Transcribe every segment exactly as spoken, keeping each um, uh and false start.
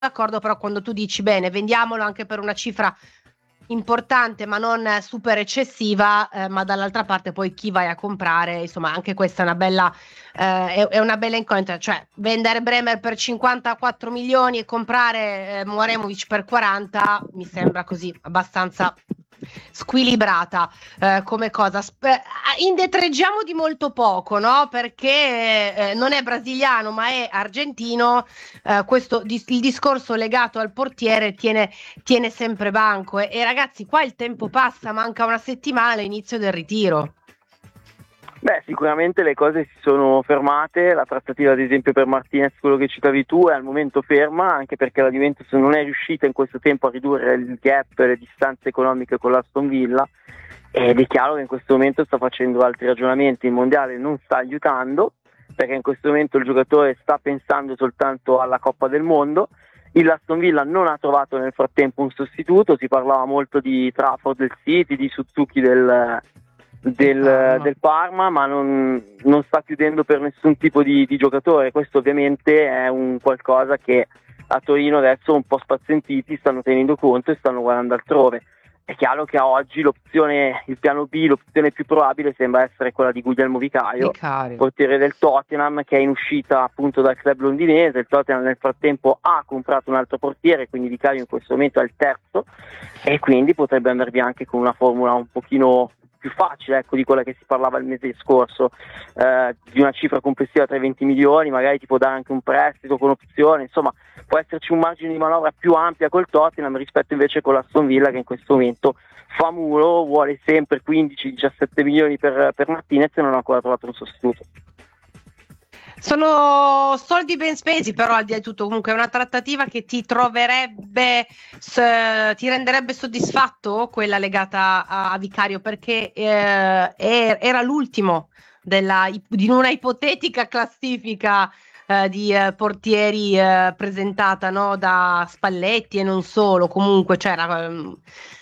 d'accordo, però quando tu dici bene, vendiamolo anche per una cifra importante ma non super eccessiva, eh, ma dall'altra parte poi chi vai a comprare, insomma anche questa è una bella eh, è, è una bella incognita, cioè vendere Bremer per cinquantaquattro milioni e comprare eh, Mouremovic per quaranta mi sembra così abbastanza squilibrata eh, come cosa. Sp- eh, indietreggiamo di molto poco, no? Perché eh, non è brasiliano ma è argentino, eh, questo dis- il discorso legato al portiere tiene tiene sempre banco e, e ragazzi qua il tempo passa, manca una settimana all'inizio del ritiro. Beh, sicuramente le cose si sono fermate, la trattativa ad esempio per Martinez, quello che citavi tu, è al momento ferma, anche perché la Juventus non è riuscita in questo tempo a ridurre il gap, le distanze economiche con l'Aston Villa, ed è chiaro che in questo momento sta facendo altri ragionamenti, il mondiale non sta aiutando, perché in questo momento il giocatore sta pensando soltanto alla Coppa del Mondo. Il Aston Villa non ha trovato nel frattempo un sostituto, si parlava molto di Trafford del City, di Suzuki del Del, Parma. del Parma, ma non, non sta chiudendo per nessun tipo di, di giocatore. Questo ovviamente è un qualcosa che a Torino adesso un po' spazientiti stanno tenendo conto e stanno guardando altrove. È chiaro che a oggi l'opzione, il piano B, l'opzione più probabile sembra essere quella di Guglielmo Vicario, Vicario. portiere del Tottenham, che è in uscita appunto dal club londinese. Il Tottenham nel frattempo ha comprato un altro portiere, quindi Vicario in questo momento è il terzo e quindi potrebbe andare via anche con una formula un pochino più facile, ecco, di quella che si parlava il mese scorso, eh, di una cifra complessiva tra i venti milioni, magari ti può dare anche un prestito con opzione, insomma può esserci un margine di manovra più ampia col Tottenham rispetto invece con l'Aston Villa, che in questo momento fa muro, vuole sempre quindici diciassette milioni per, per Martinez e non ha ancora trovato un sostituto. Sono soldi ben spesi, però al di là di tutto comunque è una trattativa che ti troverebbe, s- ti renderebbe soddisfatto, quella legata a, a Vicario, perché eh, er- era l'ultimo della, di una ipotetica classifica eh, di eh, portieri eh, presentata, no, da Spalletti e non solo, comunque c'era... ehm,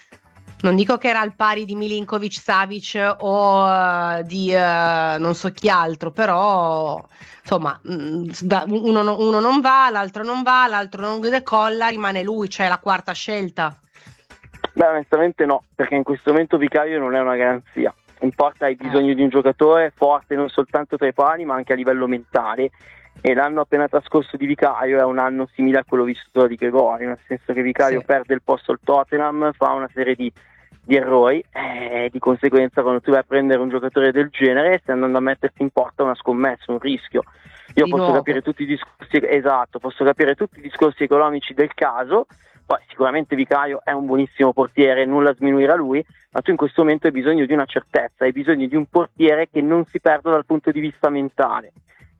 non dico che era al pari di Milinkovic, Savic o eh, di eh, non so chi altro, però insomma, mh, da- uno, no- uno non va, l'altro non va, l'altro non decolla, rimane lui, cioè la quarta scelta. Beh, onestamente no, perché in questo momento Vicario non è una garanzia. In porta hai Eh. bisogno di un giocatore forte non soltanto tra i pali ma anche a livello mentale, e l'anno appena trascorso di Vicario è un anno simile a quello vissuto da Di Gregorio, nel senso che Vicario Sì. perde il posto al Tottenham, fa una serie di, di errori e di conseguenza quando tu vai a prendere un giocatore del genere stai andando a metterti in porta una scommessa, un rischio. Io Di posso nuovo. capire tutti i discorsi, esatto, posso capire tutti i discorsi economici del caso. Poi sicuramente Vicario è un buonissimo portiere, nulla a sminuire a lui, ma tu in questo momento hai bisogno di una certezza, hai bisogno di un portiere che non si perda dal punto di vista mentale.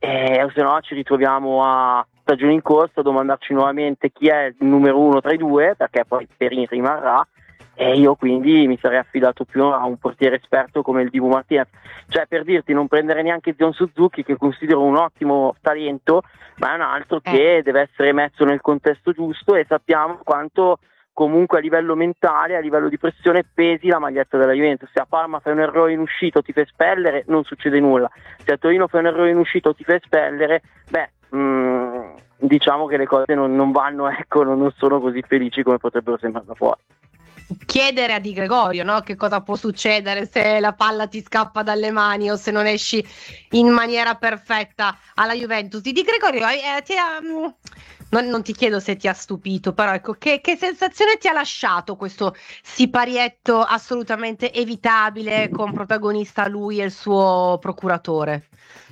E se no ci ritroviamo a stagione in corso a domandarci nuovamente chi è il numero uno tra i due, perché poi Perin rimarrà, e io quindi mi sarei affidato più a un portiere esperto come il Dibu Martinez. Cioè, per dirti, non prendere neanche Zion Suzuki, che considero un ottimo talento, ma è un altro che Eh. deve essere messo nel contesto giusto, e sappiamo quanto comunque a livello mentale, a livello di pressione pesi la maglietta della Juventus. Se a Parma fai un errore in uscita o ti fai espellere non succede nulla, se a Torino fai un errore in uscita o ti fai espellere, beh mh, diciamo che le cose non, non vanno, ecco, non, non sono così felici come potrebbero sembrare da fuori. Chiedere a Di Gregorio, no? Che cosa può succedere se la palla ti scappa dalle mani o se non esci in maniera perfetta alla Juventus. Di Di Gregorio, eh, ti ha, mh, non, non ti chiedo se ti ha stupito, però ecco, che, che sensazione ti ha lasciato questo siparietto assolutamente evitabile con protagonista lui e il suo procuratore?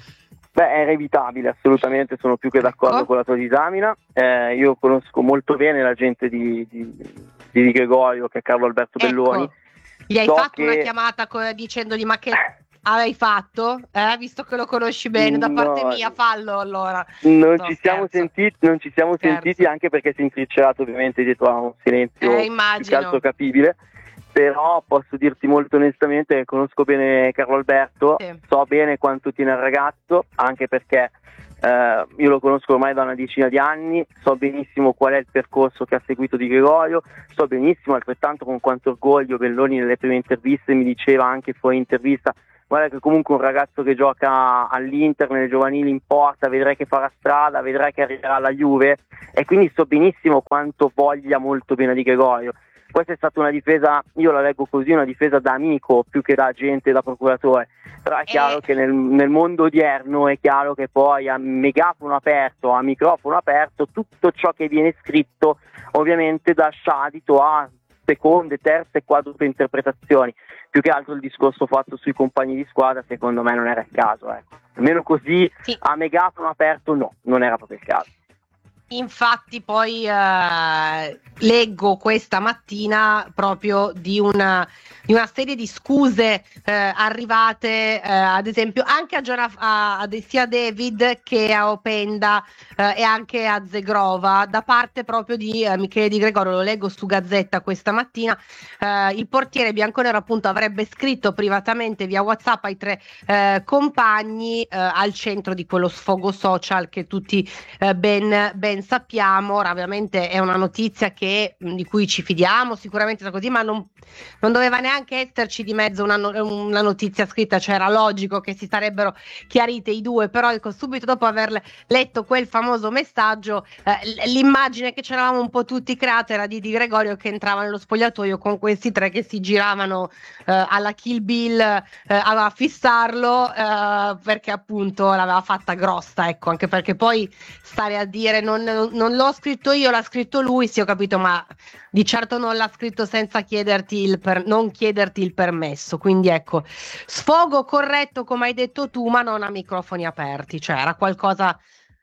Beh, era evitabile, assolutamente, sono più che d'accordo Ecco. con la tua disamina. Eh, io conosco molto bene la gente di, di, di Di Gregorio, che è Carlo Alberto Belloni. Ecco, gli hai So fatto che... una chiamata co- dicendogli ma che avevi fatto? Eh, visto che lo conosci bene, da parte No, mia fallo allora. non No, ci siamo scherzo. sentiti, non ci siamo Scherzo. sentiti anche perché si è intriccerato ovviamente dietro a un silenzio Eh, più che altro immagino. capibile, però posso dirti molto onestamente che conosco bene Carlo Alberto, Sì. so bene quanto tiene il ragazzo, anche perché eh, io lo conosco ormai da una decina di anni, so benissimo qual è il percorso che ha seguito Di Gregorio, so benissimo altrettanto con quanto orgoglio Belloni nelle prime interviste mi diceva anche fuori intervista guarda che comunque un ragazzo che gioca all'Inter, nelle giovanili in porta, vedrai che farà strada, vedrai che arriverà alla Juve, e quindi so benissimo quanto voglia molto bene Di Gregorio. Questa è stata una difesa, io la leggo così, una difesa da amico più che da agente, da procuratore, però è chiaro Eh. che nel, nel mondo odierno è chiaro che poi a megafono aperto, a microfono aperto, tutto ciò che viene scritto ovviamente dà adito a seconde, terze e quadruple interpretazioni. Più che altro il discorso fatto sui compagni di squadra secondo me non era il caso, ecco. Almeno così Sì. a megafono aperto no, non era proprio il caso. Infatti poi eh, leggo questa mattina proprio di una, di una serie di scuse eh, arrivate eh, ad esempio anche a, Giona, a, a sia David che a Openda eh, e anche a Zegrova da parte proprio di eh, Michele Di Gregorio. Lo leggo su Gazzetta questa mattina. Eh, il portiere bianconero appunto avrebbe scritto privatamente via WhatsApp ai tre eh, compagni eh, al centro di quello sfogo social che tutti eh, ben, ben sappiamo. Ora ovviamente è una notizia che, di cui ci fidiamo sicuramente così, ma non, non doveva neanche esserci di mezzo una, una notizia scritta, cioè era logico che si sarebbero chiarite i due, però ecco, subito dopo aver letto quel famoso messaggio eh, l'immagine che c'eravamo un po' tutti creata era di Di Gregorio che entrava nello spogliatoio con questi tre che si giravano eh, alla Kill Bill eh, a fissarlo eh, perché appunto l'aveva fatta grossa, ecco, anche perché poi stare a dire non, non, non l'ho scritto io, l'ha scritto lui, sì ho capito, ma di certo non l'ha scritto senza chiederti il per, non chiederti il permesso, quindi ecco, sfogo corretto come hai detto tu, ma non a microfoni aperti, cioè era qualcosa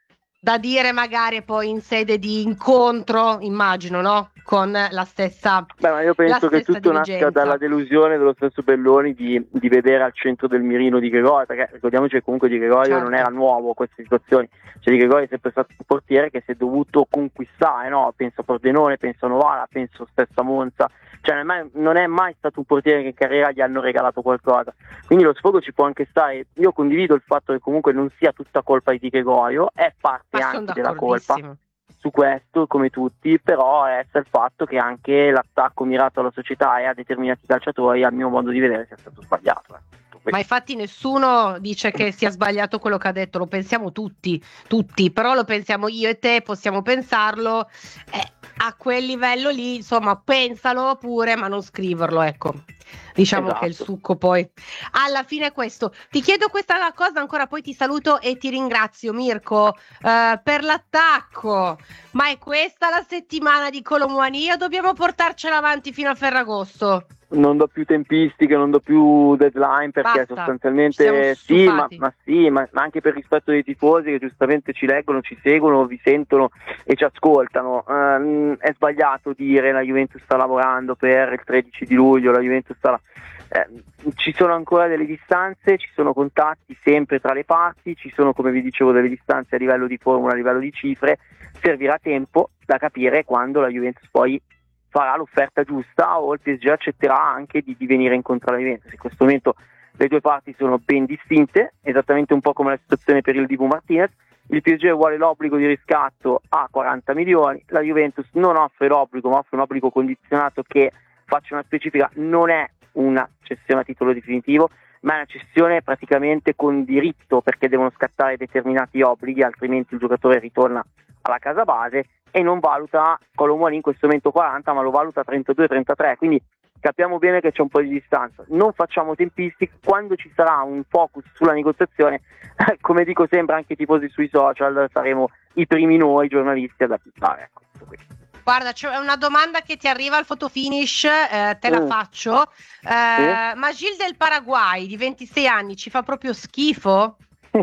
da dire magari poi in sede di incontro, immagino, no? Con la stessa Beh, ma io penso che tutto dirigenza. nasca dalla delusione dello stesso Belloni di, di vedere al centro del mirino Di Gregorio, perché ricordiamoci che comunque Di Gregorio Certo. non era nuovo a queste situazioni, cioè Di Gregorio è sempre stato un portiere che si è dovuto conquistare, no? Penso a Pordenone, penso a Novara, penso stessa Monza, cioè non è, mai, non è mai stato un portiere che in carriera gli hanno regalato qualcosa, quindi lo sfogo ci può anche stare. Io condivido il fatto che comunque non sia tutta colpa di Di Gregorio, è parte Ma anche della colpa d'accordissimo. su questo come tutti, però resta il fatto che anche l'attacco mirato alla società e a determinati calciatori, al mio modo di vedere, sia stato sbagliato. Eh. Ma infatti nessuno dice che sia sbagliato quello che ha detto, lo pensiamo tutti, tutti, però lo pensiamo io e te, possiamo pensarlo, eh, a quel livello lì, insomma, pensalo pure, ma non scriverlo, ecco. Diciamo Esatto. che il succo poi alla fine è questo. Ti chiedo questa cosa ancora, poi ti saluto e ti ringrazio Mirko eh, per l'attacco. Ma è questa la settimana di Colomuani o dobbiamo portarcela avanti fino a Ferragosto? Non do più tempistiche, non do più deadline perché Basta, sostanzialmente ci siamo sì, ma, stufati. ma sì, ma, ma anche per rispetto dei tifosi che giustamente ci leggono, ci seguono, vi sentono e ci ascoltano. Uh, è sbagliato dire la Juventus sta lavorando per il tredici di luglio, la Juventus sta eh, ci sono ancora delle distanze, ci sono contatti sempre tra le parti, ci sono, come vi dicevo, delle distanze a livello di formula, a livello di cifre. Servirà tempo da capire quando la Juventus poi farà l'offerta giusta o il P S G accetterà anche di, di venire incontro alla Juventus. In questo momento le due parti sono ben distinte, esattamente un po' come la situazione per il Dibu Martinez. Il P S G vuole l'obbligo di riscatto a quaranta milioni, la Juventus non offre l'obbligo, ma offre un obbligo condizionato che, faccio una specifica, non è una cessione a titolo definitivo, ma è una cessione praticamente con diritto, perché devono scattare determinati obblighi, altrimenti il giocatore ritorna alla casa base e non valuta Colomuani in questo momento quaranta, ma lo valuta trentadue trentatré, quindi capiamo bene che c'è un po' di distanza. Non facciamo tempistiche, quando ci sarà un focus sulla negoziazione, come dico sempre anche i tifosi sui social, saremo i primi noi giornalisti ad appizzare. Ecco, guarda, c'è una domanda che ti arriva al fotofinish, eh, te la mm. faccio. Eh, Sì? ma Gil del Paraguay di ventisei anni ci fa proprio schifo?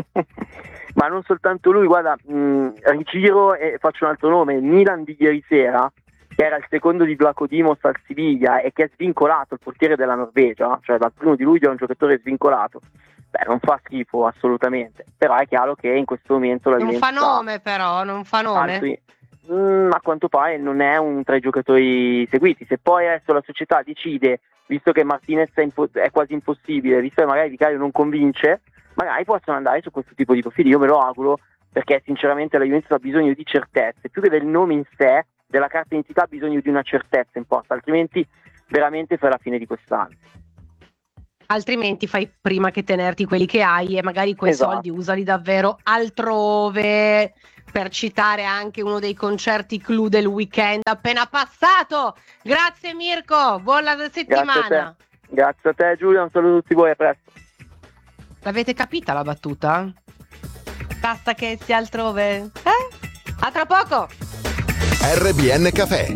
Ma non soltanto lui, guarda, mh, rigiro e faccio un altro nome, Milan di ieri sera, che era il secondo di Vlaco Dimos al Siviglia e che è svincolato, il portiere della Norvegia, cioè dal primo di luglio è un giocatore svincolato. Beh, non fa schifo assolutamente, però è chiaro che in questo momento la Non Juventus fa nome però, non fa nome. altri, mh, a quanto pare non è un tra i giocatori seguiti. Se poi adesso la società decide, visto che Martinez è, impo- è quasi impossibile, visto che magari Vicario non convince, magari possono andare su questo tipo di profili. Io me lo auguro, perché sinceramente la Juventus ha bisogno di certezze, più che del nome in sé, della carta d'identità, ha bisogno di una certezza in porta, altrimenti veramente fa la fine di quest'anno. altrimenti fai prima che tenerti quelli che hai e magari quei Esatto. soldi usali davvero altrove, per citare anche uno dei concerti clou del weekend appena passato. Grazie Mirko, buona settimana. Grazie a te, grazie a te Giulia, un saluto a tutti voi, a presto. L'avete capita la battuta? Basta che sia altrove. Eh? A tra poco. R B N Café.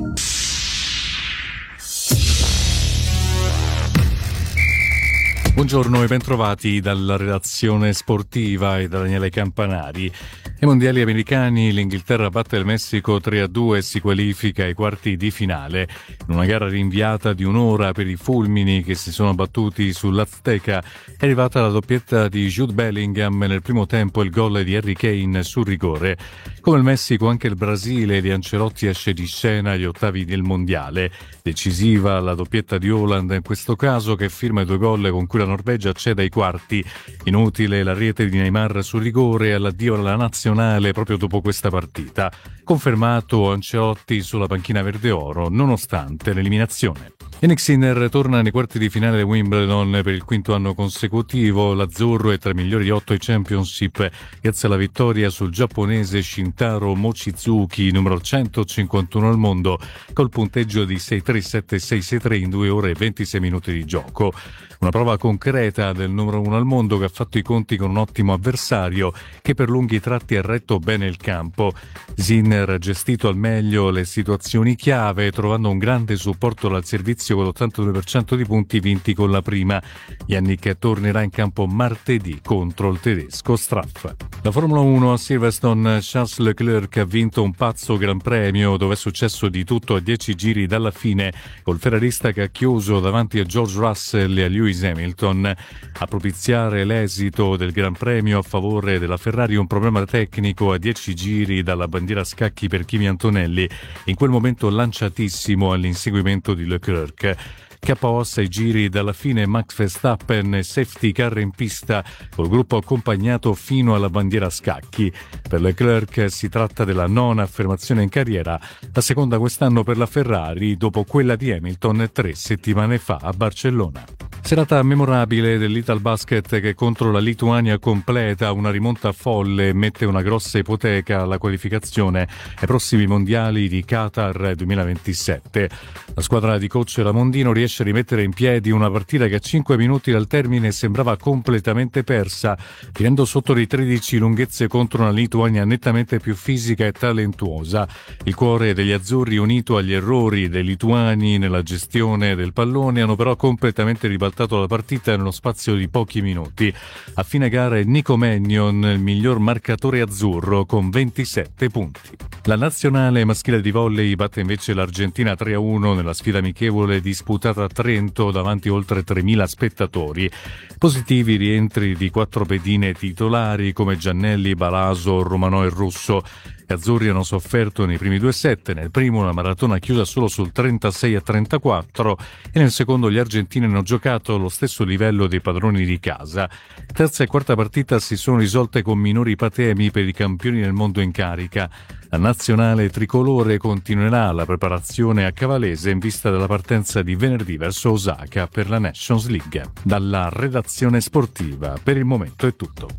Buongiorno e bentrovati dalla redazione sportiva e da Daniele Campanari. Ai mondiali americani l'Inghilterra batte il Messico tre a due e si qualifica ai quarti di finale. In una gara rinviata di un'ora per i fulmini che si sono battuti sull'Azteca è arrivata la doppietta di Jude Bellingham nel primo tempo e il gol di Harry Kane sul rigore. Come il Messico anche il Brasile di Ancelotti esce di scena agli ottavi del mondiale. Decisiva la doppietta di Haaland in questo caso, che firma i due gol con cui la Norvegia accede ai quarti. Inutile la rete di Neymar sul rigore e all'addio alla nazionale proprio dopo questa partita. Confermato Ancelotti sulla panchina verde-oro nonostante l'eliminazione. Yannick Sinner torna nei quarti di finale di Wimbledon per il quinto anno consecutivo. L'azzurro è tra i migliori otto ai Championship grazie alla vittoria sul giapponese Shintaro Mochizuki, numero centocinquantuno al mondo, col punteggio di sei tre sette sei sei tre in due ore e ventisei minuti di gioco. Una prova concreta del numero uno al mondo che ha fatto i conti con un ottimo avversario che per lunghi tratti ha retto bene il campo. Sinner ha gestito al meglio le situazioni chiave, trovando un grande supporto dal servizio con l'ottantadue per cento di punti vinti con la prima. Yannick tornerà in campo martedì contro il tedesco Straff. La Formula uno a Silverstone, Charles Leclerc ha vinto un pazzo Gran Premio dove è successo di tutto a dieci giri dalla fine, col ferrarista che ha chiuso davanti a George Russell e a Lewis Hamilton. A propiziare l'esito del Gran Premio a favore della Ferrari un problema tecnico a dieci giri dalla bandiera a scacchi per Kimi Antonelli, in quel momento lanciatissimo all'inseguimento di Leclerc. K O a sei giri dalla fine Max Verstappen, safety car in pista col gruppo accompagnato fino alla bandiera a scacchi. Per Leclerc si tratta della nona affermazione in carriera, la seconda quest'anno per la Ferrari dopo quella di Hamilton tre settimane fa a Barcellona. Serata memorabile dell'Italbasket che contro la Lituania completa una rimonta folle e mette una grossa ipoteca alla qualificazione ai prossimi mondiali di Qatar duemilaventisette. La squadra di coach Ramondino riesce a rimettere in piedi una partita che a cinque minuti dal termine sembrava completamente persa, finendo sotto di tredici lunghezze contro una Lituania nettamente più fisica e talentuosa. Il cuore degli azzurri, unito agli errori dei lituani nella gestione del pallone, hanno però completamente ribaltato la partita nello spazio di pochi minuti. A fine gara è Nico Mannion il miglior marcatore azzurro con ventisette punti. La nazionale maschile di volley batte invece l'Argentina tre a uno nella sfida amichevole disputata a Trento davanti a oltre tremila spettatori. Positivi rientri di quattro pedine titolari come Giannelli, Balaso, Romanò e Russo. Gli azzurri hanno sofferto nei primi due set, nel primo una maratona chiusa solo sul trentasei a trentaquattro e nel secondo gli argentini hanno giocato allo stesso livello dei padroni di casa. Terza e quarta partita si sono risolte con minori patemi per i campioni del mondo in carica. La nazionale tricolore continuerà la preparazione a Cavalese in vista della partenza di venerdì verso Osaka per la Nations League. Dalla redazione sportiva per il momento è tutto.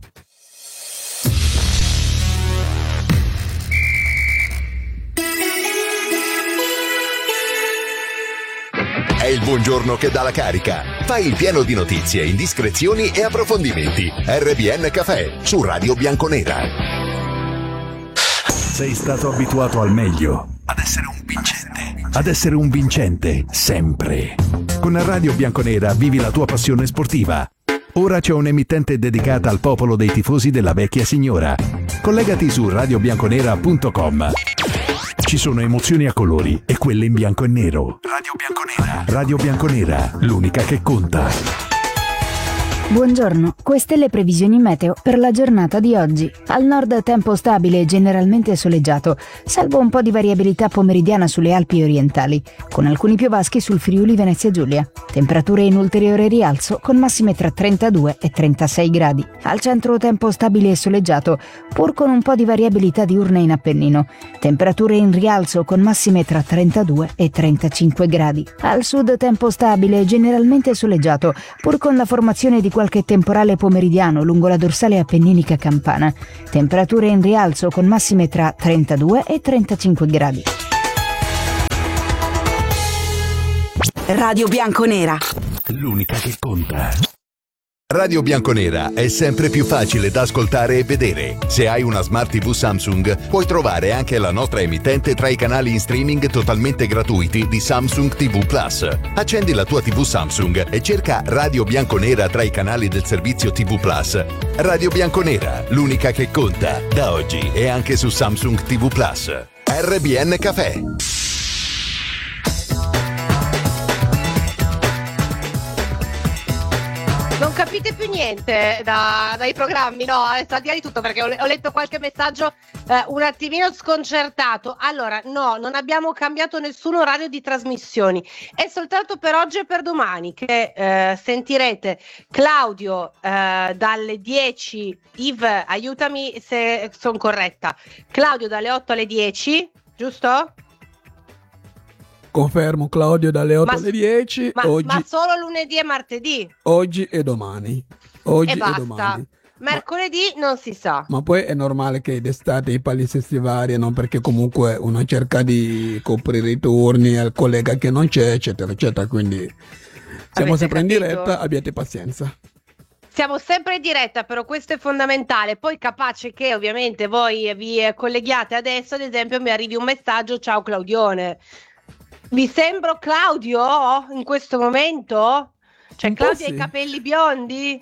È il buongiorno che dà la carica. Fai il pieno di notizie, indiscrezioni e approfondimenti. R B N Café su Radio Bianconera. Sei stato abituato al meglio. Ad essere un vincente. Ad essere un vincente, sempre. Con Radio Bianconera vivi la tua passione sportiva. Ora c'è un'emittente dedicata al popolo dei tifosi della vecchia signora. Collegati su radio bianconera punto com. Ci sono emozioni a colori e quelle in bianco e nero. Radio Bianconera. Radio Bianconera, l'unica che conta. Buongiorno, queste le previsioni meteo per la giornata di oggi. Al nord tempo stabile e generalmente soleggiato, salvo un po' di variabilità pomeridiana sulle Alpi orientali, con alcuni piovaschi sul Friuli Venezia Giulia. Temperature in ulteriore rialzo con massime tra trentadue e trentasei gradi. Al centro tempo stabile e soleggiato, pur con un po' di variabilità diurna in Appennino. Temperature in rialzo con massime tra trentadue e trentacinque gradi. Al sud tempo stabile e generalmente soleggiato, pur con la formazione di qualche temporale pomeridiano lungo la dorsale appenninica campana. Temperature in rialzo con massime tra trentadue e trentacinque gradi. Radio Bianconera. L'unica che conta. Radio Bianconera è sempre più facile da ascoltare e vedere. Se hai una Smart tivù Samsung, puoi trovare anche la nostra emittente tra i canali in streaming totalmente gratuiti di Samsung tivù Plus. Accendi la tua tivù Samsung e cerca Radio Bianconera tra i canali del servizio tivù Plus. Radio Bianconera, l'unica che conta, da oggi e anche su Samsung tivù Plus. R B N Café. Non capite più niente da, dai programmi, no? Adesso al di là di tutto, perché ho, ho letto qualche messaggio eh, un attimino sconcertato. Allora, no, non abbiamo cambiato nessun orario di trasmissioni, è soltanto per oggi e per domani che eh, sentirete Claudio eh, dalle dieci, Yves, aiutami se sono corretta, Claudio dalle otto alle dieci, giusto? Confermo, Claudio, dalle otto Ma- alle dieci, Ma, oggi, ma solo lunedì e martedì? oggi e domani. Oggi E e, basta. domani. Mercoledì non si sa. Ma poi è normale che d'estate i palinsesti variano, perché comunque uno cerca di coprire i turni al collega che non c'è, eccetera, eccetera. Quindi siamo Avete sempre capito? in diretta, abbiate pazienza. Siamo sempre in diretta, però questo è fondamentale. Poi capace che ovviamente voi vi eh, colleghiate adesso, ad esempio mi arrivi un messaggio: ciao Claudione. Vi sembro Claudio in questo momento? Cioè Un po' Claudio ha sì. i capelli biondi?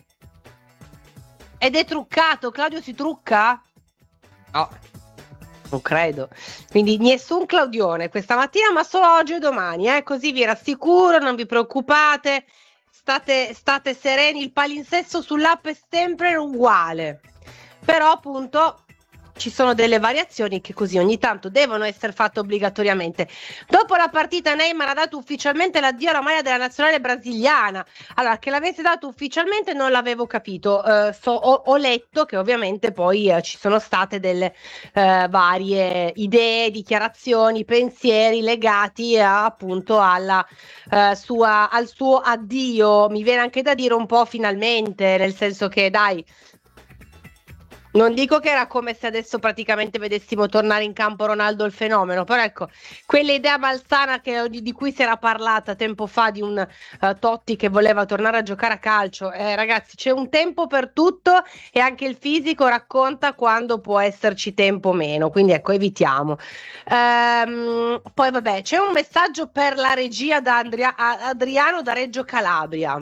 Ed è truccato? Claudio si trucca? No, non credo. Quindi nessun Claudione questa mattina, ma solo oggi e domani, eh? Così vi rassicuro, non vi preoccupate, state, state sereni, il palinsesto sull'app è sempre uguale. Però appunto ci sono delle variazioni che così ogni tanto devono essere fatte obbligatoriamente. Dopo la partita Neymar ha dato ufficialmente l'addio alla maglia della nazionale brasiliana. Allora, che l'avesse dato ufficialmente non l'avevo capito. Eh, so, ho, ho letto che ovviamente poi eh, ci sono state delle eh, varie idee, dichiarazioni, pensieri legati a, appunto alla, eh, sua, al suo addio. Mi viene anche da dire un po' finalmente, nel senso che dai, non dico che era come se adesso praticamente vedessimo tornare in campo Ronaldo il fenomeno, però ecco, quell'idea malsana che, di, di cui si era parlata tempo fa di un uh, Totti che voleva tornare a giocare a calcio, eh, ragazzi, c'è un tempo per tutto e anche il fisico racconta quando può esserci tempo o meno, quindi ecco, evitiamo. Ehm, poi vabbè, c'è un messaggio per la regia da Andria- Adriano da Reggio Calabria.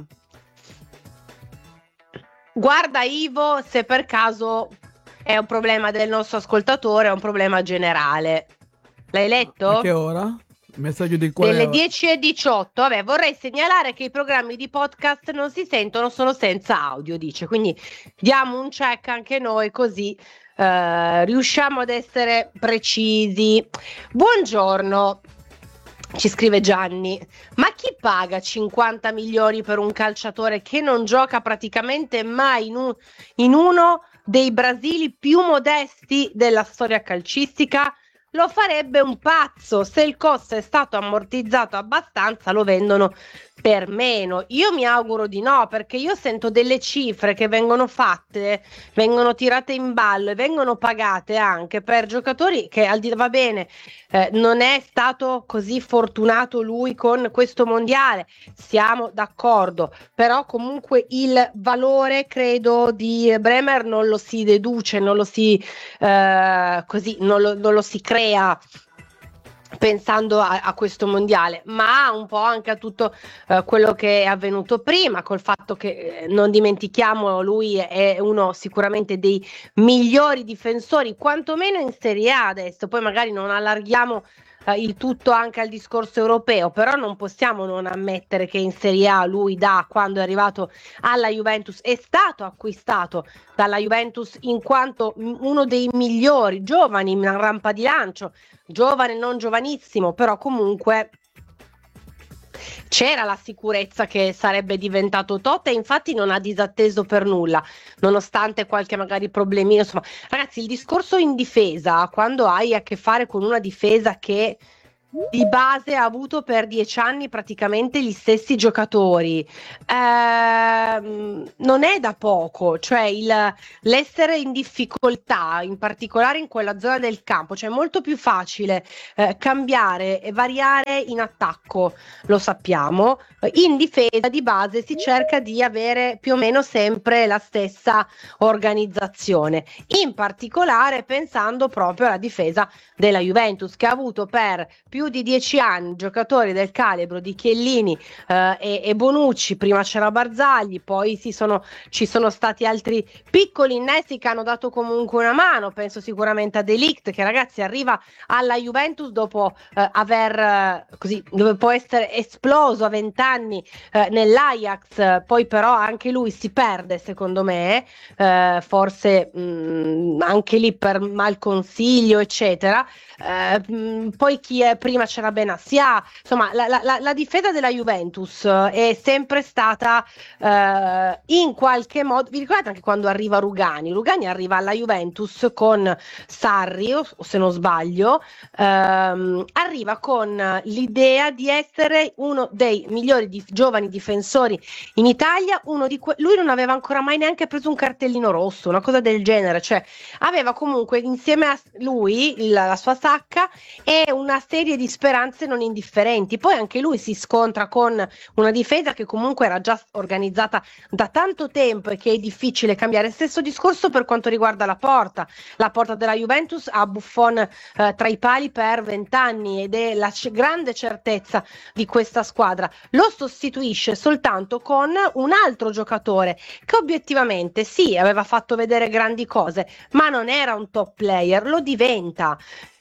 Guarda Ivo, se per caso è un problema del nostro ascoltatore, è un problema generale. L'hai letto? A che ora? Il messaggio di quale Delle ora? dieci e diciotto. Vabbè, vorrei segnalare che i programmi di podcast non si sentono, sono senza audio, dice. Quindi diamo un check anche noi, così eh, riusciamo ad essere precisi. Buongiorno. Ci scrive Gianni, ma chi paga cinquanta milioni per un calciatore che non gioca praticamente mai in, un, in uno dei Brasili più modesti della storia calcistica? Lo farebbe un pazzo. Se il costo è stato ammortizzato abbastanza, lo vendono per meno. Io mi auguro di no, perché io sento delle cifre che vengono fatte, vengono tirate in ballo e vengono pagate anche per giocatori che, al di va bene, eh, non è stato così fortunato lui con questo mondiale, siamo d'accordo, però comunque il valore, credo, di Bremer non lo si deduce, non lo si eh, così, non lo, non lo si crea pensando a, a questo mondiale, ma un po' anche a tutto eh, quello che è avvenuto prima, col fatto che eh, non dimentichiamo, lui è uno sicuramente dei migliori difensori, quantomeno in Serie A adesso, poi magari non allarghiamo eh, il tutto anche al discorso europeo, però non possiamo non ammettere che in Serie A lui da quando è arrivato alla Juventus è stato acquistato dalla Juventus in quanto uno dei migliori giovani in rampa di lancio, giovane non giovanissimo, però comunque c'era la sicurezza che sarebbe diventato Totti, e infatti non ha disatteso per nulla, nonostante qualche magari problemino. Insomma, ragazzi, il discorso in difesa, quando hai a che fare con una difesa che di base ha avuto per dieci anni praticamente gli stessi giocatori, ehm, non è da poco, cioè il, l'essere in difficoltà, in particolare in quella zona del campo, cioè è molto più facile eh, cambiare e variare in attacco, lo sappiamo, in difesa di base si cerca di avere più o meno sempre la stessa organizzazione, in particolare pensando proprio alla difesa della Juventus, che ha avuto per più di dieci anni giocatori del calibro di Chiellini eh, e, e Bonucci. Prima c'era Barzagli, poi si sono, ci sono stati altri piccoli innesti che hanno dato comunque una mano. Penso sicuramente a De Ligt, che ragazzi arriva alla Juventus dopo eh, aver eh, così, dopo essere esploso a vent'anni eh, nell'Ajax, poi però anche lui si perde secondo me, eh, forse mh, anche lì per malconsiglio eccetera. Eh, mh, poi chi è prima c'era Benassia, insomma la, la, la difesa della Juventus è sempre stata eh, in qualche modo, vi ricordate anche quando arriva Rugani Rugani arriva alla Juventus con Sarri, o, o se non sbaglio ehm, arriva con l'idea di essere uno dei migliori di, giovani difensori in Italia, uno di que- lui non aveva ancora mai neanche preso un cartellino rosso, una cosa del genere, cioè aveva comunque insieme a lui la, la sua sacca e una serie di speranze non indifferenti. Poi anche lui si scontra con una difesa che comunque era già organizzata da tanto tempo e che è difficile cambiare. Stesso discorso per quanto riguarda la porta la porta della Juventus ha Buffon eh, tra i pali per vent'anni ed è la c- grande certezza di questa squadra. Lo sostituisce soltanto con un altro giocatore che obiettivamente sì, aveva fatto vedere grandi cose, ma non era un top player, lo diventa.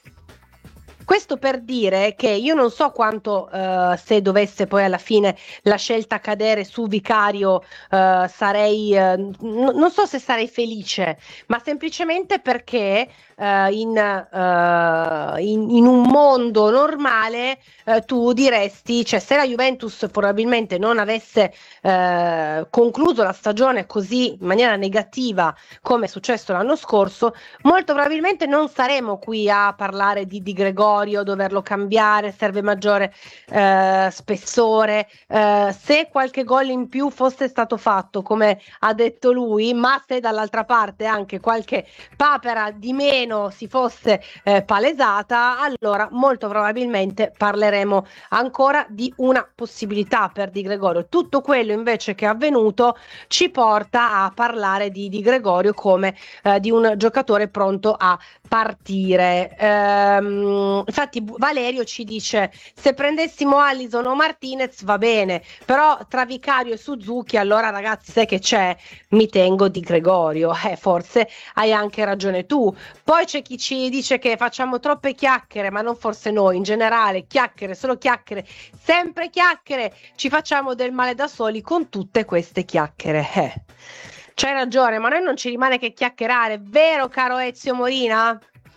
Questo per dire che io non so quanto uh, se dovesse poi alla fine la scelta cadere su Vicario uh, sarei uh, n- non so se sarei felice, ma semplicemente perché uh, in, uh, in, in un mondo normale uh, tu diresti, cioè se la Juventus probabilmente non avesse uh, concluso la stagione così in maniera negativa come è successo l'anno scorso, molto probabilmente non saremo qui a parlare di Di Gregorio, doverlo cambiare, serve maggiore eh, spessore, eh, se qualche gol in più fosse stato fatto come ha detto lui, ma se dall'altra parte anche qualche papera di meno si fosse eh, palesata, allora molto probabilmente parleremo ancora di una possibilità per Di Gregorio. Tutto quello invece che è avvenuto ci porta a parlare di Di Gregorio come eh, di un giocatore pronto a partire. Ehm, infatti Valerio ci dice: se prendessimo Alisson o Martinez va bene, però tra Vicario e Suzuki allora ragazzi sai che c'è, mi tengo Di Gregorio. Eh, forse hai anche ragione tu. Poi c'è chi ci dice che facciamo troppe chiacchiere, ma non forse noi, in generale chiacchiere, solo chiacchiere, sempre chiacchiere, ci facciamo del male da soli con tutte queste chiacchiere. Eh. C'hai ragione, ma a noi non ci rimane che chiacchierare, vero caro Ezio Morina?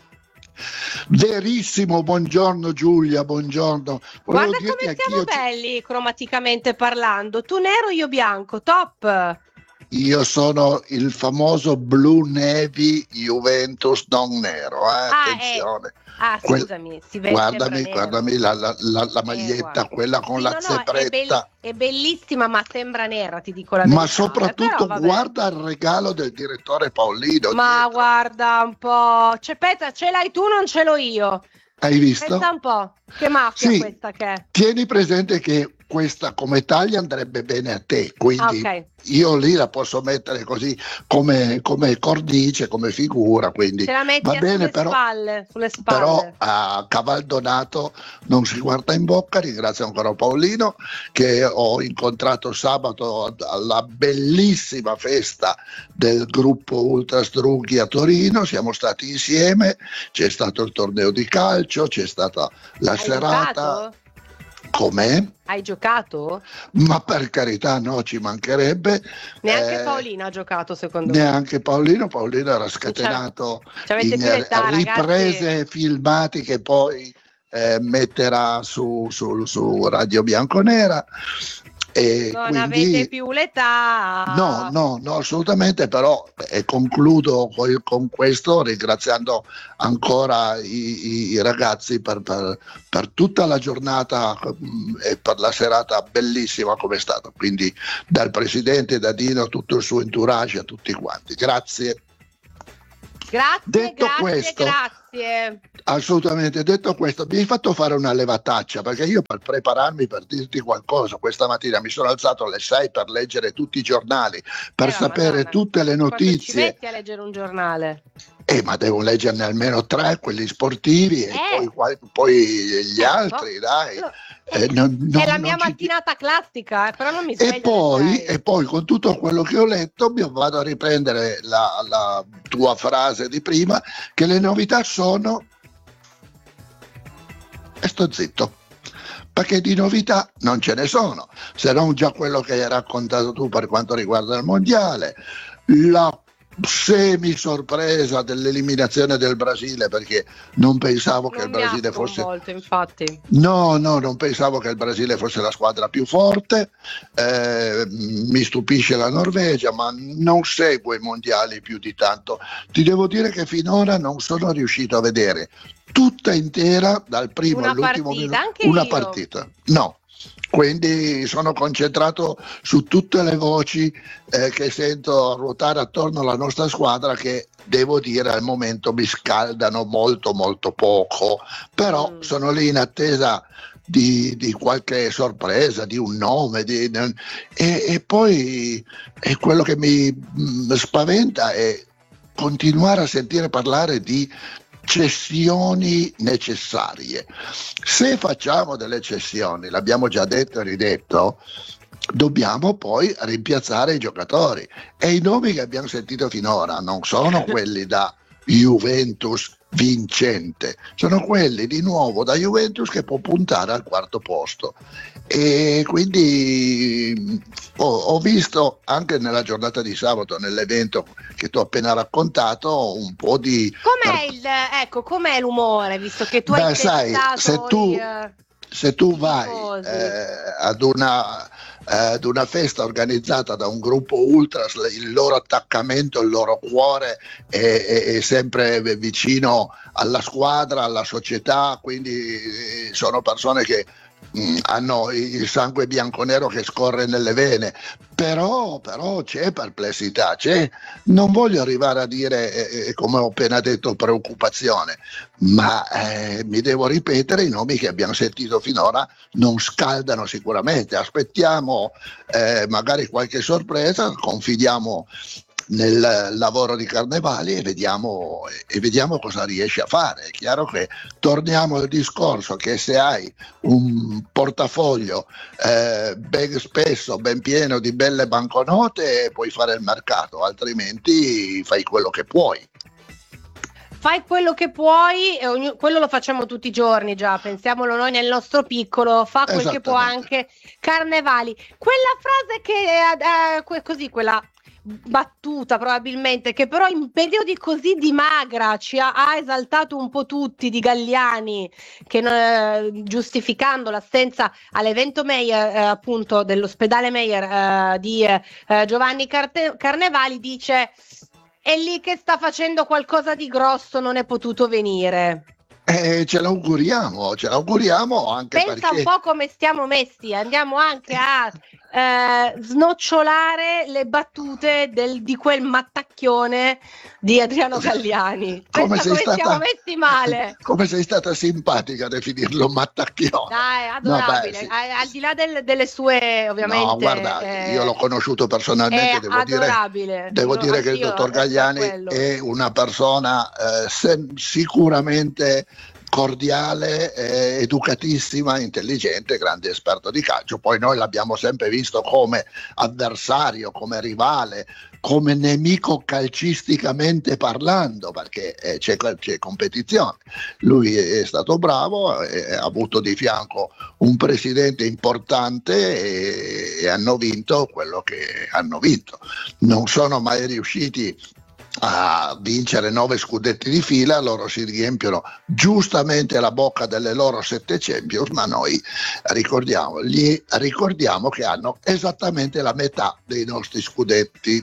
Verissimo, buongiorno Giulia, buongiorno. Volevo Guarda come siamo ci... belli cromaticamente parlando, tu nero, io bianco, top. Io sono il famoso Blue Navy Juventus non nero, eh? Ah, attenzione. Eh. Ah, scusami, si vede. Guardami, guardami la, la, la, la maglietta, eh, quella con sì, la no, zebretta. No, è, be- è bellissima, ma sembra nera, ti dico la verità. Ma soprattutto però, guarda il regalo del direttore Paolino. Ma dietro. Guarda un po', c'è, pezza, ce l'hai tu, non ce l'ho io. Hai visto? Pensa un po', che mafia sì, questa che è. Tieni presente che questa come taglia andrebbe bene a te, quindi Ah, ok. io lì la posso mettere così come, come cornice, come figura, quindi Ce la metti va bene, sulle però, spalle, sulle spalle. però a Cavaldonato non si guarda in bocca. Ringrazio ancora Paolino che ho incontrato sabato alla bellissima festa del gruppo Ultras Drughi a Torino, siamo stati insieme, c'è stato il torneo di calcio, c'è stata la Hai serata. giocato? Com'è? Hai giocato? Ma per carità, no, ci mancherebbe. Neanche Eh, Paolina ha giocato, secondo me. Neanche Paolino, Paolino era scatenato ci avete in più età, riprese ragazzi. filmati che poi eh, metterà su, su- su Radio Bianconera. E Non quindi, avete più l'età. no, no, no, assolutamente, però e concludo co- con questo ringraziando ancora i, i- i ragazzi per, per- per tutta la giornata mm, e per la serata bellissima come è stata, quindi dal presidente, da Dino, a tutto il suo entourage, a tutti quanti, grazie. Grazie, Detto grazie, questo, grazie. Assolutamente, detto questo, mi hai fatto fare una levataccia perché io per prepararmi, per dirti qualcosa, questa mattina mi sono alzato alle sei per leggere tutti i giornali, per Eh, sapere Madonna, tutte le quanto ci notizie. metti a leggere un giornale? Eh, ma devo leggerne almeno tre, quelli sportivi, e Eh. poi, qual- poi gli Eh, altri, no. dai. Lo- Eh, non- non- È la non mia ci- mattinata classica, eh, però non mi sveglio E alle poi, sei. e poi con tutto quello che ho letto mi vado a riprendere la, la tua frase di prima, che le novità sono... E sto zitto, perché di novità non ce ne sono, se non già quello che hai raccontato tu per quanto riguarda il mondiale, la semi sorpresa dell'eliminazione del Brasile, perché non pensavo che Non il mi ha Brasile fosse... sconvolto, infatti. No, no, non pensavo che il Brasile fosse la squadra più forte, eh, mi stupisce la Norvegia, ma non seguo i mondiali più di tanto. Ti devo dire che finora non sono riuscito a vedere tutta intera, dal primo Una all'ultimo partita, minuto, anche una io. partita. No. Quindi sono concentrato su tutte le voci eh, che sento ruotare attorno alla nostra squadra, che devo dire al momento mi scaldano molto molto poco, però Mm. sono lì in attesa di, di qualche sorpresa, di un nome, di- e, e poi è quello che mi mm, spaventa è continuare a sentire parlare di cessioni necessarie. Se facciamo delle cessioni, l'abbiamo già detto e ridetto, dobbiamo poi rimpiazzare i giocatori, e i nomi che abbiamo sentito finora non sono quelli da Juventus vincente, sono quelli di nuovo da Juventus che può puntare al quarto posto. E quindi ho, ho visto anche nella giornata di sabato, nell'evento che ti ho appena raccontato, un po' di... Com'è il, ecco, com'è l'umore, visto che tu Beh, hai sai, testato se tu- i, eh, Se tu i vai tifosi. eh, ad una eh, ad una festa organizzata da un gruppo ultras, il loro attaccamento, il loro cuore è, è- è sempre vicino alla squadra, alla società, quindi eh, sono persone che mh, hanno il sangue bianconero che scorre nelle vene, però, però c'è perplessità, c'è, non voglio arrivare a dire, eh, eh, come ho appena detto, preoccupazione, ma eh, mi devo ripetere, i nomi che abbiamo sentito finora non scaldano sicuramente. Aspettiamo eh, magari qualche sorpresa, confidiamo nel lavoro di Carnevali e vediamo, e vediamo cosa riesce a fare. È chiaro che torniamo al discorso che se hai un portafoglio eh, ben spesso, ben pieno di belle banconote, puoi fare il mercato, altrimenti fai quello che puoi. Fai quello che puoi, e ogni- quello lo facciamo tutti i giorni già, pensiamolo noi nel nostro piccolo, fa quel che può Esattamente. anche Carnevali. Quella frase che, eh, que- così, quella battuta probabilmente, che però in periodi così di magra ci ha, ha esaltato un po' tutti, di Galliani, che eh, giustificando l'assenza all'evento Meyer, eh, appunto dell'ospedale Meyer eh, di eh, Giovanni Carte- Carnevali, dice: è lì che sta facendo qualcosa di grosso, non è potuto venire. Eh, ce l'auguriamo, ce l'auguriamo anche Pensa perché... un po' come stiamo messi, andiamo anche a eh, snocciolare le battute del, di quel mattacchione di Adriano Galliani. Come sei come stata, siamo messi male. Come sei stata simpatica a definirlo mattacchione. Dai, adorabile. No, beh, sì. A- al di là del- delle sue, ovviamente. No, guarda, eh, io l'ho conosciuto personalmente, è devo dire, adorabile. devo No, dire che il anch'io, dottor eh, Galliani per quello. è una persona eh, sem- sicuramente cordiale, eh, educatissima, intelligente, grande esperto di calcio. Poi noi l'abbiamo sempre visto come avversario, come rivale, come nemico calcisticamente parlando, perché eh, c'è, c'è competizione. Lui è stato bravo, eh, ha avuto di fianco un presidente importante e, e hanno vinto quello che hanno vinto. Non sono mai riusciti a vincere nove scudetti di fila, loro si riempiono giustamente la bocca delle loro sette Champions, ma noi ricordiamo, gli ricordiamo che hanno esattamente la metà dei nostri scudetti.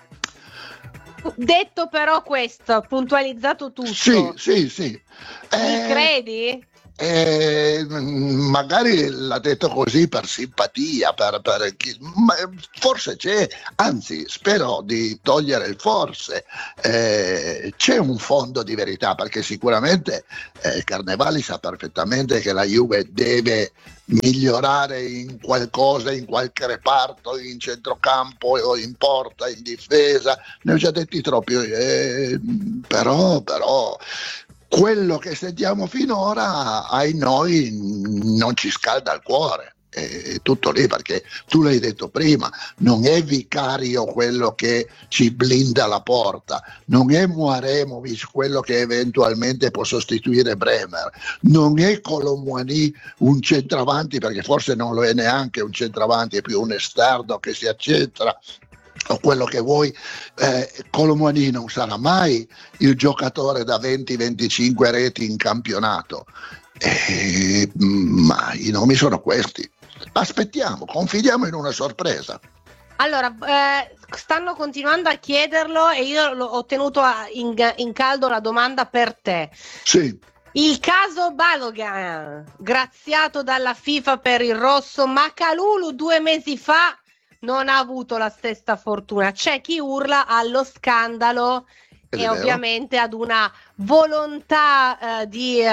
Detto però questo, puntualizzato tutto. Sì, sì, sì. Mi Eh, credi? Eh, magari l'ha detto così per simpatia, per, per chi, ma forse c'è, anzi spero di togliere il forse, eh, c'è un fondo di verità, perché sicuramente eh, Carnevali sa perfettamente che la Juve deve migliorare in qualcosa, in qualche reparto, in centrocampo o in porta, in difesa, ne ho già detti troppi, eh, però, però quello che sentiamo finora ai noi non ci scalda il cuore, è tutto lì, perché tu l'hai detto prima, non è Vicario quello che ci blinda la porta, non è Muaremovic quello che eventualmente può sostituire Bremer, non è Colomouani un centravanti, perché forse non lo è neanche un centravanti, è più un esterno che si accentra o quello che vuoi. eh, Colomouani non sarà mai il giocatore da venti venticinque reti in campionato, eh, ma i nomi sono questi. Aspettiamo, confidiamo in una sorpresa. Allora, eh, stanno continuando a chiederlo e io l'ho- ho tenuto a- in, in caldo la domanda per te. Sì. Il caso Balogun, graziato dalla FIFA per il rosso, ma Kalulu due mesi fa non ha avuto la stessa fortuna. C'è chi urla allo scandalo Ed è e vero. ovviamente ad una volontà eh, di eh,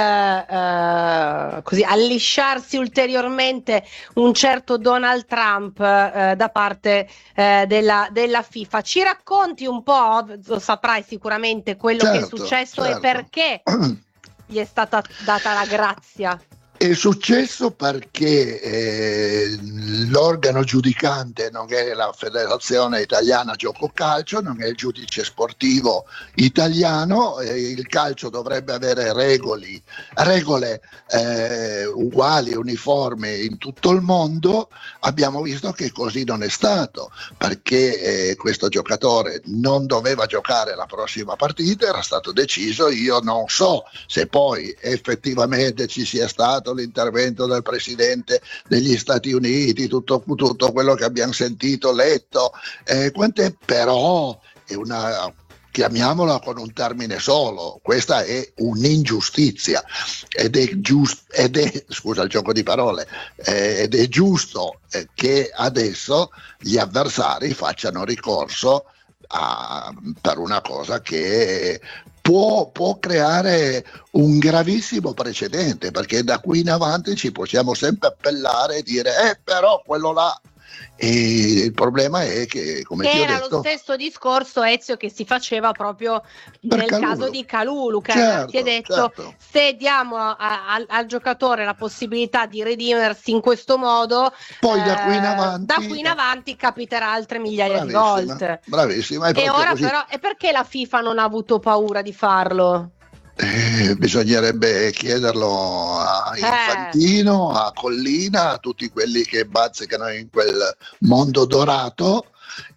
eh, così allisciarsi ulteriormente un certo Donald Trump eh, da parte eh, della, della FIFA. Ci racconti un po', lo saprai sicuramente, quello che è Certo, successo certo. e perché gli è stata data la grazia? È successo perché eh, l'organo giudicante non è la Federazione Italiana Gioco Calcio, non è il giudice sportivo italiano, eh, il calcio dovrebbe avere regoli, regole eh, uguali, uniformi in tutto il mondo. Abbiamo visto che così non è stato, perché eh, questo giocatore non doveva giocare la prossima partita, era stato deciso, io non so se poi effettivamente ci sia stato l'intervento del presidente degli Stati Uniti, tutto, tutto quello che abbiamo sentito, letto, eh, quant'è, però è una, chiamiamola con un termine solo, questa è un'ingiustizia ed è giusto, ed è, scusa il gioco di parole, eh, ed è giusto eh, che adesso gli avversari facciano ricorso a, per una cosa che Può, può creare un gravissimo precedente, perché da qui in avanti ci possiamo sempre appellare e dire eh però quello là, e il problema è che, come Che ti ho era detto, lo stesso discorso, Ezio, che si faceva proprio Per nel Kalulu. caso di Kalulu, che Certo, si è detto certo. se diamo a- a- al giocatore la possibilità di redimersi in questo modo, Poi da qui in eh, avanti- da qui in avanti capiterà altre migliaia di bravissima, volte. bravissima, è E proprio ora così. però, e perché la FIFA non ha avuto paura di farlo? Eh, bisognerebbe chiederlo a Eh. Infantino, a Collina, a tutti quelli che bazzicano in quel mondo dorato.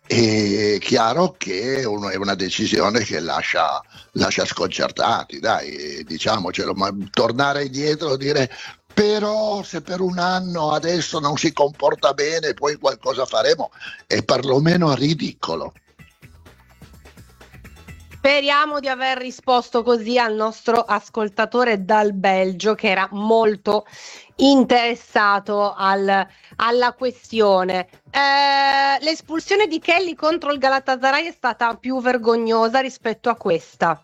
È chiaro che è uno- è una decisione che lascia, lascia sconcertati, dai, diciamocelo, ma tornare indietro e dire però se per un anno adesso non si comporta bene poi qualcosa faremo, è perlomeno ridicolo. Speriamo di aver risposto così al nostro ascoltatore dal Belgio, che era molto interessato al, alla questione. Eh, l'espulsione di Kelly contro il Galatasaray è stata più vergognosa rispetto a questa.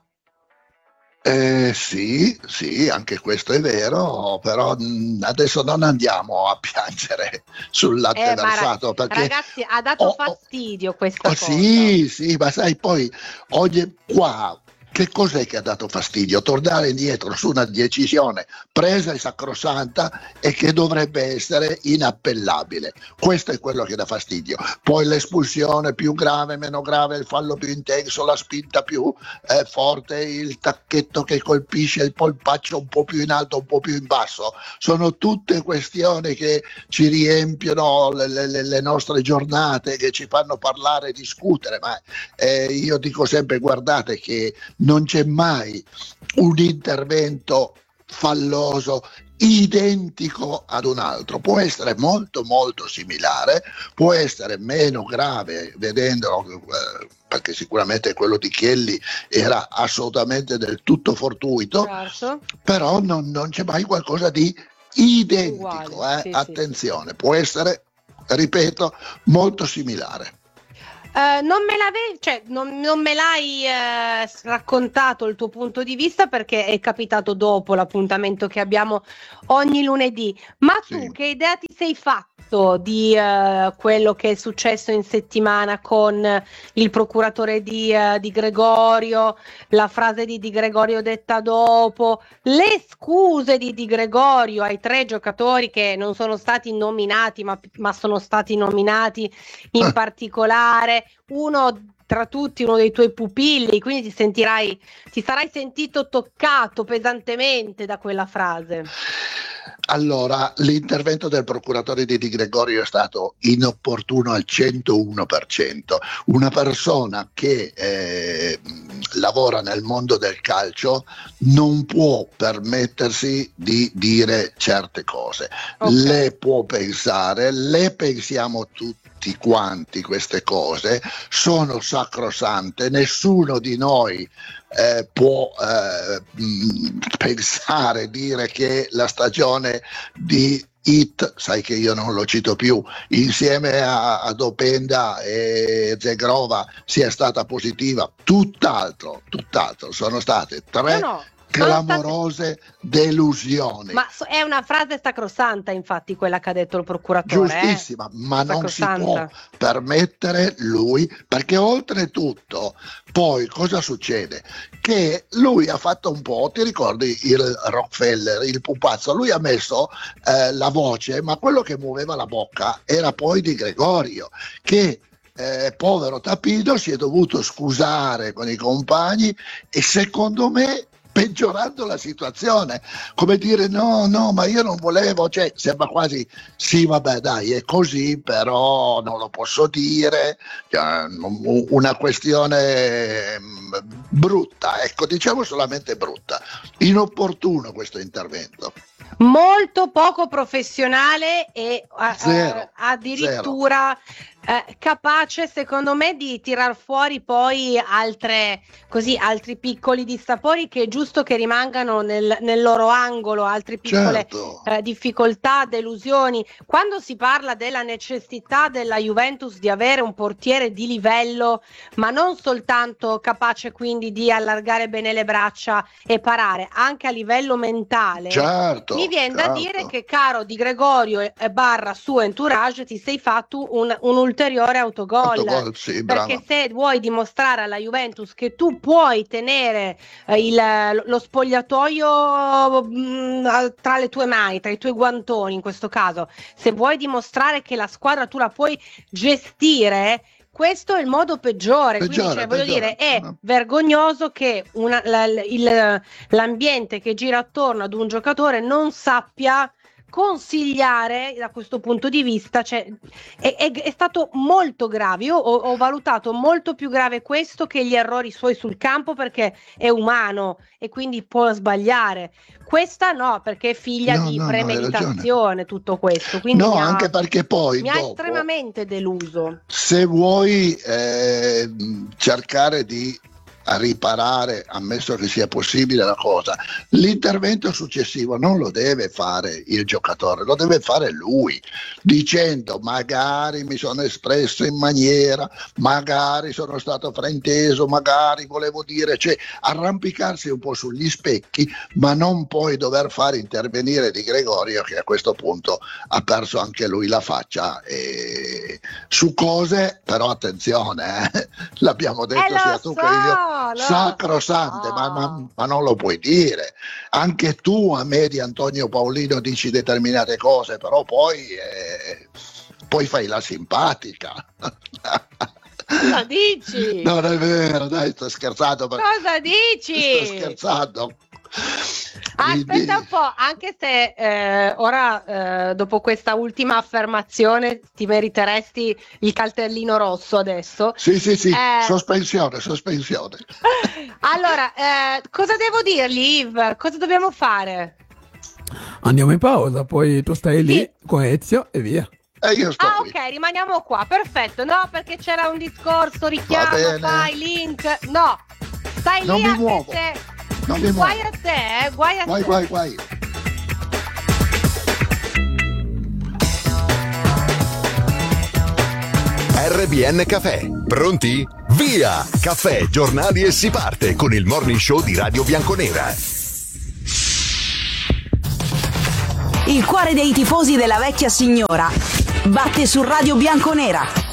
Eh, sì, sì, anche questo è vero, però mh, adesso non andiamo a piangere sul latte Eh, ma versato, ra- perché ragazzi, ha dato oh, oh, fastidio questa oh, cosa. sì, sì, ma sai poi oggi qua che cos'è che ha dato fastidio? Tornare indietro su una decisione presa e sacrosanta e che dovrebbe essere inappellabile. Questo è quello che dà fastidio. Poi l'espulsione più grave, meno grave, il fallo più intenso, la spinta più eh, forte, il tacchetto che colpisce, il polpaccio un po' più in alto, un po' più in basso. Sono tutte questioni che ci riempiono le, le, le nostre giornate, che ci fanno parlare e discutere. Ma eh, io dico sempre, guardate che non c'è mai un intervento falloso identico ad un altro, può essere molto molto similare, può essere meno grave vedendolo, eh, perché sicuramente quello di Kelly era assolutamente del tutto fortuito, Certo. però non, non c'è mai qualcosa di identico, Uguale, eh? sì, attenzione, può essere, ripeto, molto similare. Eh, non me l'avevi, cioè, non, non me l'hai eh, raccontato il tuo punto di vista perché è capitato dopo l'appuntamento che abbiamo ogni lunedì. Ma tu Sì. che idea ti sei fatto di eh, quello che è successo in settimana con il procuratore di, eh, di Gregorio, la frase di Di Gregorio detta dopo, le scuse di Di Gregorio ai tre giocatori che non sono stati nominati, ma, ma sono stati nominati in particolare? Uno tra tutti, uno dei tuoi pupilli, quindi ti sentirai, ti sarai sentito toccato pesantemente da quella frase. Allora, l'intervento del procuratore di Di Gregorio è stato inopportuno al centouno per cento. Una persona che eh, lavora nel mondo del calcio non può permettersi di dire certe cose. Okay. Le può pensare, le pensiamo tutti quanti queste cose, sono sacrosante, nessuno di noi eh, può eh, mh, pensare, dire che la stagione di It, sai che io non lo cito più, insieme a, a Openda e Zegrova sia stata positiva, tutt'altro, tutt'altro, sono state tre No, no. clamorose delusioni. Ma so- è una frase sacrosanta, infatti, quella che ha detto il procuratore. Giustissima, eh? ma non si può Sacrosanta. permettere lui, perché oltretutto poi cosa succede? Che lui ha fatto un po', ti ricordi il Rockefeller, il pupazzo, lui ha messo eh, la voce, ma quello che muoveva la bocca era poi Di Gregorio, che eh, povero Tapino si è dovuto scusare con i compagni e secondo me peggiorando la situazione, come dire no, no, ma io non volevo, cioè sembra quasi, sì vabbè dai è così, però non lo posso dire, cioè, una questione brutta, ecco, diciamo solamente brutta, inopportuno questo intervento. Molto poco professionale e Zero, eh, addirittura eh, capace secondo me di tirar fuori poi altre così altri piccoli dissapori che è giusto che rimangano nel, nel loro angolo, altre piccole Certo. eh, difficoltà, delusioni. Quando si parla della necessità della Juventus di avere un portiere di livello, ma non soltanto capace quindi di allargare bene le braccia e parare, anche a livello mentale. Certo, Mi viene da certo. dire che, caro Di Gregorio e e barra suo entourage, ti sei fatto un, un ulteriore autogol. Autogol, sì, Perché brava. se vuoi dimostrare alla Juventus che tu puoi tenere eh, il, lo spogliatoio mh, tra le tue mani, tra i tuoi guantoni in questo caso, se vuoi dimostrare che la squadra tu la puoi gestire, questo è il modo peggiore. Quindi Peggiore, cioè, voglio peggiore. dire, è No. vergognoso che una, la, il, l'ambiente che gira attorno ad un giocatore non sappia consigliare da questo punto di vista, cioè, è, è, è stato molto grave. Io ho, ho valutato molto più grave questo che gli errori suoi sul campo, perché è umano e quindi può sbagliare. Questa no, perché è figlia No, di no, no, hai premeditazione tutto questo, quindi No, mi ha, anche perché poi mi ha dopo, estremamente deluso. se vuoi eh, cercare di a riparare, ammesso che sia possibile la cosa. L'intervento successivo non lo deve fare il giocatore, lo deve fare lui, dicendo magari mi sono espresso in maniera, magari sono stato frainteso, magari volevo dire, cioè arrampicarsi un po' sugli specchi, ma non poi dover fare intervenire Di Gregorio, che a questo punto ha perso anche lui la faccia, e su cose, però attenzione, eh, l'abbiamo detto eh, sia tu so, che io, sacrosante, so. ma, ma, ma non lo puoi dire. Anche tu a me di Antonio Paolino dici determinate cose, però poi, eh, poi fai la simpatica. Cosa dici? Non è vero, dai, sto scherzando. Cosa dici? Sto scherzando. Aspetta un po', anche se eh, ora eh, dopo questa ultima affermazione ti meriteresti il cartellino rosso adesso. Sì, sì, sì, eh, sospensione, sospensione. Allora, eh, cosa devo dirgli, Yves? Cosa dobbiamo fare? Andiamo in pausa, poi tu stai lì sì. con Ezio e via. E io sto ah qui. Ok, rimaniamo qua, perfetto. No, perché c'era un discorso, richiamo, fai, link. No, stai non lì mi a muovo. te. Non mi guai muovo. a te, eh? guai a guai, te. Guai, guai, R B N Caffè. Pronti? Via! Caffè, giornali e si parte con il morning show di Radio Bianconera. Il cuore dei tifosi della vecchia signora batte su Radio Bianconera.